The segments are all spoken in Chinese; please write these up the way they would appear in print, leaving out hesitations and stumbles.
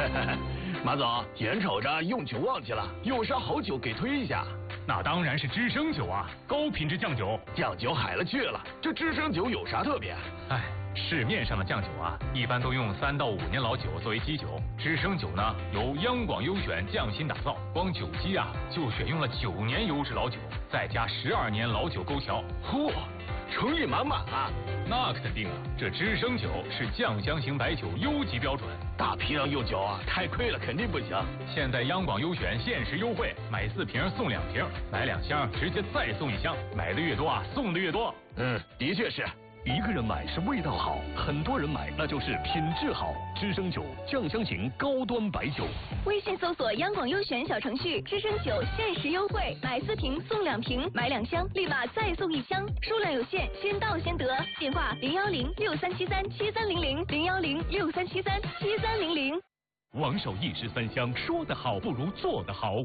马总，眼瞅着用酒旺季了，有啥好酒给推一下？ 那当然是知升酒啊，高品质酱酒。 酱酒海了去了，这知升酒有啥特别？ 哎，市面上的酱酒啊，一般都用3到5年老酒作为基酒，知升酒呢由央广优选匠心打造，光酒基啊就选用了9年优质老酒，再加12年老酒勾调。 嚯，诚意满满啊！ 那肯定啊，这知升酒是酱香型白酒优级标准。 大批量用酒啊，太亏了，肯定不行。 现在央广优选限时优惠，买4瓶送2瓶，买2箱直接再送1箱，买的越多啊，送的越多。 的确是。 一个人买是味道好，很多人买那就是品质好。知升酒酱香型高端白酒。 微信搜索央广优选小程序，知升酒限时优惠，买4瓶送2瓶，买2箱立马再送1箱，数量有限，先到先得。电话01063737300，01063737300。 王守一时3香，说得好不如做得好。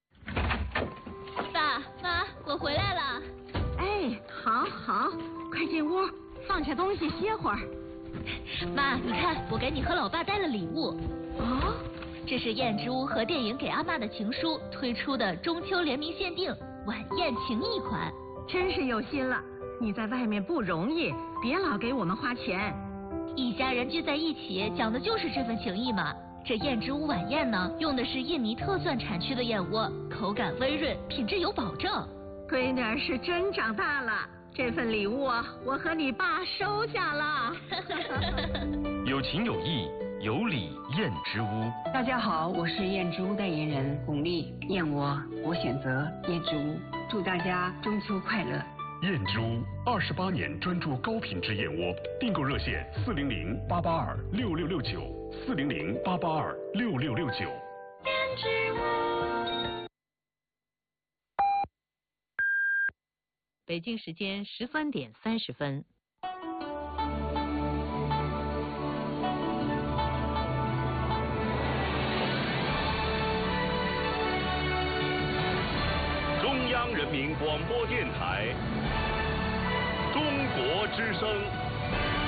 爸妈，我回来了。 哎，好，快进屋，放下东西歇会儿。 妈，你看，我给你和老爸带了礼物。 哦， 这是燕之屋和电影给阿嬷的情书推出的中秋联名限定晚宴情谊款。 真是有心了，你在外面不容易，别老给我们花钱。 一家人聚在一起，讲的就是这份情谊嘛。这燕之屋晚宴呢，用的是印尼特蒜产区的燕窝，口感温润，品质有保证。 闺女儿是真长大了，这份礼物我和你爸收下了。 有情有义，有礼燕之屋。 大家好，我是燕之屋代言人巩俐，燕窝我选择燕之屋，祝大家中秋快乐。 燕之屋28年专注高品质燕窝，订购热线400-882-6669，400-882-6669。 燕之屋。 北京时间13点30分。 中央人民广播电台，中国之声。